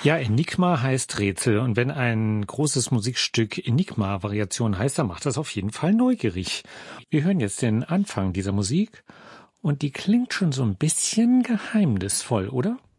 Ja, Enigma heißt Rätsel und wenn ein großes Musikstück Enigma-Variation heißt, dann macht das auf jeden Fall neugierig. Wir hören jetzt den Anfang dieser Musik und die klingt schon so ein bisschen geheimnisvoll, oder?